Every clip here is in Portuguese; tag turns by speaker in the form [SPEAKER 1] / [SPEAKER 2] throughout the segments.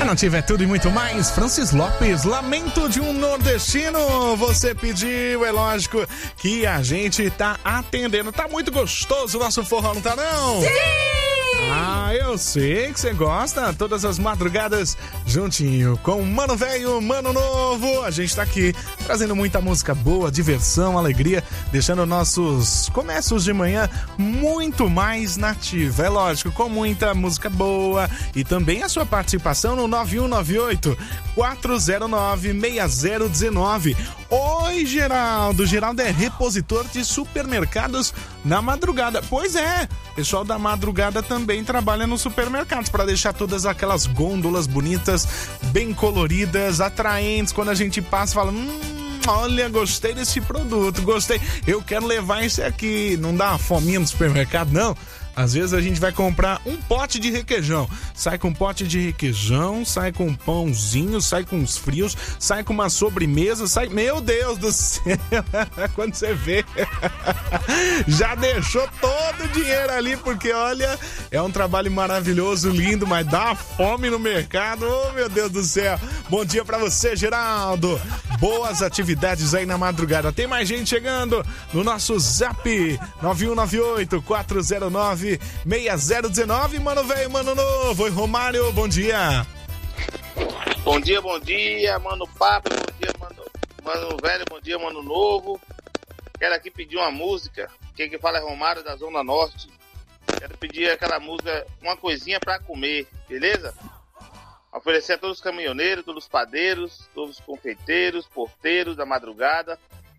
[SPEAKER 1] Nativa é tudo e muito mais. Francis Lopes, Lamento de um Nordestino. Você pediu, é lógico que a gente tá atendendo. Tá muito gostoso o nosso forró, não tá não?
[SPEAKER 2] Sim!
[SPEAKER 1] Ah, eu sei que você gosta. Todas as madrugadas juntinho com Mano Velho, Mano Novo. A gente tá aqui trazendo muita música boa, diversão, alegria, deixando nossos começos de manhã muito mais nativa. É lógico, com muita música boa e também a sua participação no 9198-409-6019. Oi, Geraldo. Geraldo é repositor de supermercados na madrugada. Pois é, pessoal da madrugada também trabalha nos supermercados para deixar todas aquelas gôndolas bonitas, bem coloridas, atraentes. Quando a gente passa, fala, olha, gostei desse produto, gostei, eu quero levar esse aqui. Não dá uma fominha no supermercado, não? Às vezes a gente vai comprar um pote de requeijão, sai com um pote de requeijão, sai com um pãozinho, sai com uns frios, sai com uma sobremesa, sai... Meu Deus do céu, quando você vê, já deixou todo o dinheiro ali, porque olha, é um trabalho maravilhoso, lindo, mas dá uma fome no mercado, oh meu Deus do céu. Bom dia pra você, Geraldo. Boas atividades aí na madrugada. Tem mais gente chegando no nosso Zap 9198-409-6019. Mano Velho, Mano Novo. Oi, Romário, bom dia.
[SPEAKER 3] Bom dia, Mano Papo, bom dia, Mano Velho, bom dia, Mano Novo. Quero aqui pedir uma música. Quem que fala é Romário, da Zona Norte. Quero pedir aquela música, Uma Coisinha Pra Comer, beleza? Oferecer a todos os caminhoneiros, todos os padeiros, todos os confeiteiros, porteiros da madrugada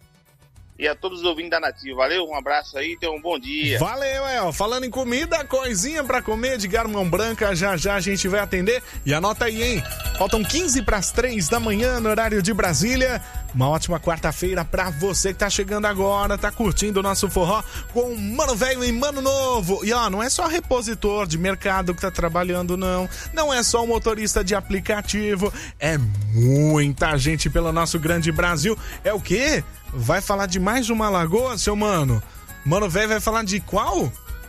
[SPEAKER 3] e a todos os ouvintes da Nativa. Valeu, um abraço aí, tenham um bom dia.
[SPEAKER 1] Valeu, falando em comida, coisinha pra comer de Mão Branca, já já a gente vai atender. E anota aí, hein? Faltam 15 para as 3 da manhã no horário de Brasília. Uma ótima quarta-feira pra você que tá chegando agora, tá curtindo o nosso forró com Mano Velho e Mano Novo. E ó, não é só repositor de mercado que tá trabalhando, não. Não é só o motorista de aplicativo. É muita gente pelo nosso grande Brasil. É o quê? Vai falar de mais uma lagoa, seu mano? Mano Velho vai falar de qual?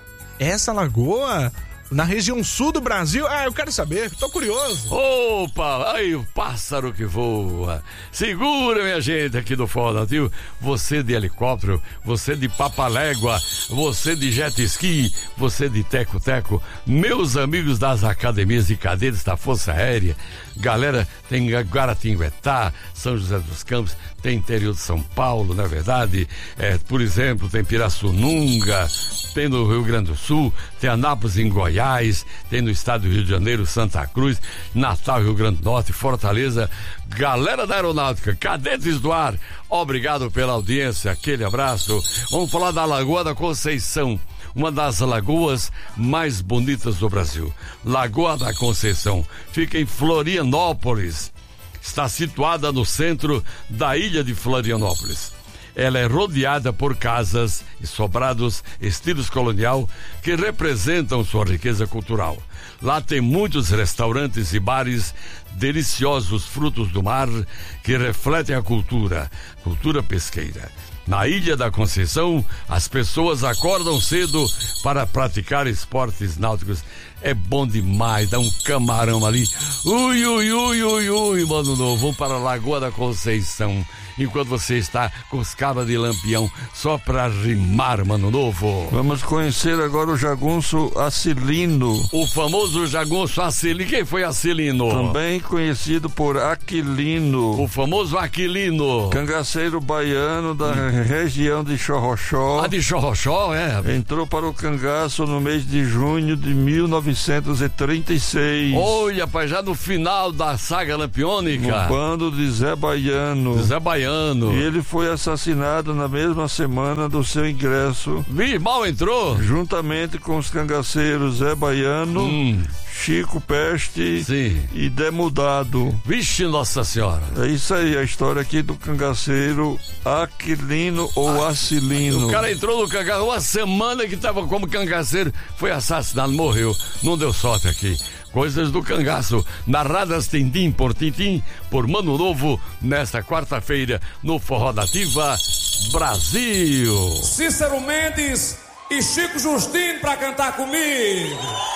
[SPEAKER 1] Essa lagoa? Na região sul do Brasil? Ah, eu quero saber, tô curioso.
[SPEAKER 4] Opa, aí o pássaro que voa. Segura, minha gente, aqui do Forró Nativo. Você de helicóptero, você de papaléguua, você de jet ski, você de teco-teco, meus amigos das academias e cadetes da Força Aérea, galera, tem Guaratinguetá, São José dos Campos, tem interior de São Paulo, não é verdade? Por exemplo, tem Pirassununga, tem no Rio Grande do Sul, tem Anápolis em Goiás, tem no estado do Rio de Janeiro, Santa Cruz, Natal, Rio Grande do Norte, Fortaleza. Galera da Aeronáutica, cadetes do ar, obrigado pela audiência, aquele abraço. Vamos falar da Lagoa da Conceição, uma das lagoas mais bonitas do Brasil. Lagoa da Conceição fica em Florianópolis, está situada no centro da ilha de Florianópolis. Ela é rodeada por casas e sobrados estilos colonial que representam sua riqueza cultural. Lá tem muitos restaurantes e bares, deliciosos frutos do mar que refletem a cultura pesqueira. Na Ilha da Conceição, as pessoas acordam cedo para praticar esportes náuticos. É bom demais, dá um camarão ali. Ui, ui, ui, ui, ui, Mano Novo. Vamos para a Lagoa da Conceição. Enquanto você está com os cabas de lampião, só para rimar, Mano Novo.
[SPEAKER 5] Vamos conhecer agora o jagunço Acilino.
[SPEAKER 4] O famoso jagunço Acilino. Quem foi Acilino?
[SPEAKER 5] Também conhecido por Aquilino.
[SPEAKER 4] O famoso Aquilino.
[SPEAKER 5] Cangaceiro baiano da região de Xorroxó.
[SPEAKER 4] Ah, de Xorroxó, é.
[SPEAKER 5] Entrou para o cangaço no mês de junho de 1936.
[SPEAKER 4] Olha, rapaz, já no final da saga lampiônica.
[SPEAKER 5] No bando de Zé Baiano.
[SPEAKER 4] Zé Baiano.
[SPEAKER 5] E ele foi assassinado na mesma semana do seu ingresso.
[SPEAKER 4] Mal entrou.
[SPEAKER 5] Juntamente com os cangaceiros Zé Baiano, Chico Peste,
[SPEAKER 4] sim,
[SPEAKER 5] e Demudado.
[SPEAKER 4] Vixe, Nossa Senhora.
[SPEAKER 5] É isso aí, a história aqui do cangaceiro Aquilino ou Acilino.
[SPEAKER 4] O cara entrou no cangaceiro, uma semana que estava como cangaceiro, foi assassinado, morreu. Não deu sorte aqui. Coisas do cangaço, narradas tintim por tintim, por Mano Novo, nesta quarta-feira, no Forró Nativa Brasil.
[SPEAKER 6] Cícero Mendes e Chico Justino pra cantar comigo.